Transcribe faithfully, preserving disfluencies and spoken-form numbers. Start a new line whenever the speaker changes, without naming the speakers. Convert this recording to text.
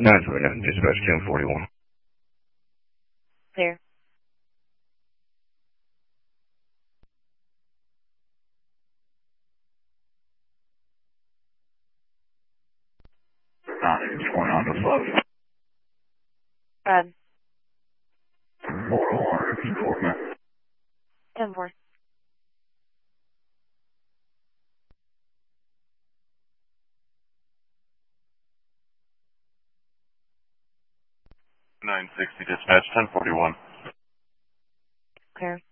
nine seven nine, dispatch ten forty-one.
Clear.
nine eight four on the float.
Brad.
four oh one, four man.
ten four.
nine sixty dispatch, ten forty-one.
Clear.